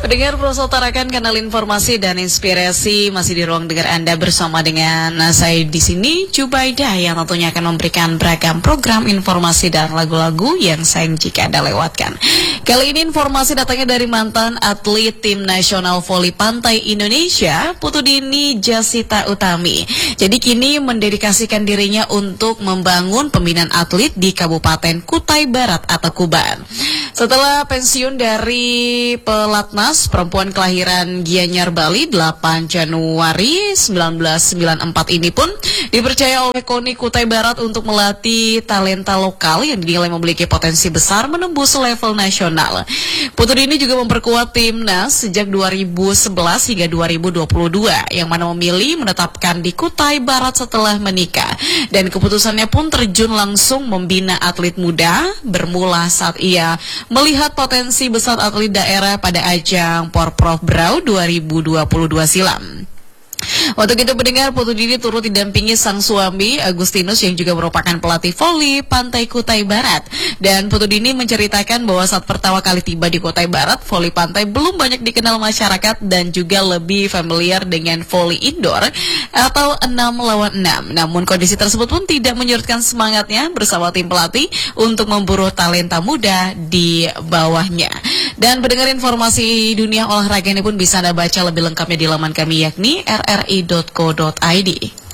Pendengar Proso Tarakan, kanal informasi dan inspirasi masih di ruang dengar Anda bersama dengan saya di sini Jubaidah yang tentunya akan memberikan beragam program informasi dan lagu-lagu yang sayang jika Anda lewatkan. Kali ini informasi datangnya dari mantan atlet tim nasional voli pantai Indonesia, Putudini Jasita Utami. Jadi kini mendedikasikan dirinya untuk membangun pembinaan atlet di Kabupaten Kutai Barat atau Kuban. Setelah pensiun dari pelatnas perempuan kelahiran Gianyar, Bali 8 Januari 1994 ini pun dipercaya oleh KONI Kutai Barat untuk melatih talenta lokal yang dinilai memiliki potensi besar menembus level nasional. Putri ini juga memperkuat timnas sejak 2011 hingga 2022 yang mana memilih menetapkan di Kutai Barat setelah menikah. Dan keputusannya pun terjun langsung membina atlet muda bermula saat ia melihat potensi besar atlet daerah pada ajang Porprov Brau 2022 silam. Waktu itu pendengar, Putudini turut didampingi sang suami Agustinus yang juga merupakan pelatih voli pantai Kutai Barat. Dan Putudini menceritakan bahwa saat pertama kali tiba di Kutai Barat, voli pantai belum banyak dikenal masyarakat dan juga lebih familiar dengan voli indoor atau 6 lawan 6. Namun kondisi tersebut pun tidak menyurutkan semangatnya bersama tim pelatih untuk memburu talenta muda di bawahnya. Dan pendengar, informasi dunia olahraga ini pun bisa Anda baca lebih lengkapnya di laman kami yakni rri.co.id.